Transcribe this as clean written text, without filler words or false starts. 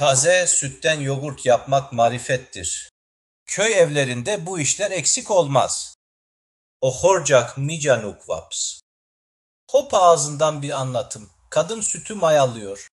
Taze sütten yoğurt yapmak marifettir. Köy evlerinde bu işler eksik olmaz. Ohorcak micanuk vaps. Hop ağzından bir anlatım. Kadın sütü mayalıyor.